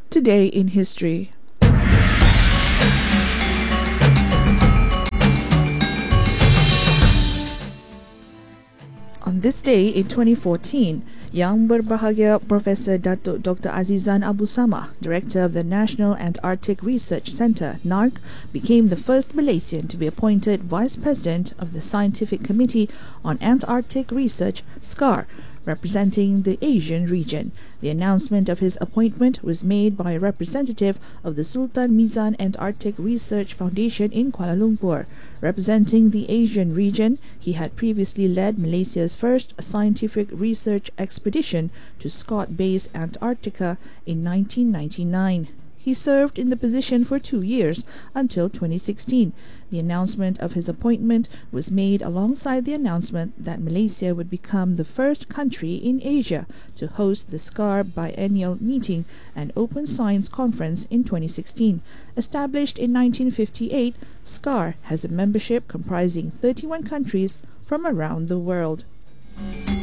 Today in History. On this day in 2014, Yang Berbahagia Professor Datuk Dr. Azizan Abu Samah, Director of the National Antarctic Research Centre, NARC, became the first Malaysian to be appointed Vice President of the Scientific Committee on Antarctic Research, SCAR, representing the Asian region. The announcement of his appointment was made by a representative of the Sultan Mizan Antarctic Research Foundation in Kuala Lumpur. Representing the Asian region, he had previously led Malaysia's first scientific research expedition to Scott-based Antarctica in 1999. He served in the position for 2 years until 2016. The announcement of his appointment was made alongside the announcement that Malaysia would become the first country in Asia to host the SCAR biennial meeting and open science conference in 2016. Established in 1958, SCAR has a membership comprising 31 countries from around the world.